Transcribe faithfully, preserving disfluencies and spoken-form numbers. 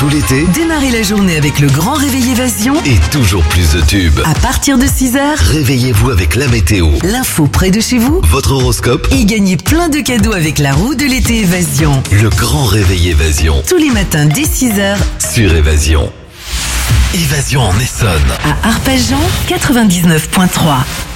tout l'été, Démarrez la journée avec le grand réveil Évasion. et toujours plus de tubes. À partir de six heures, Réveillez-vous avec la météo, l'info près de chez vous. votre horoscope, Et gagnez plein de cadeaux avec la roue de l'été Évasion. le grand réveil Évasion Tous les matins dès six heures sur Évasion. Évasion en Essonne. à Arpajon quatre-vingt-dix-neuf virgule trois.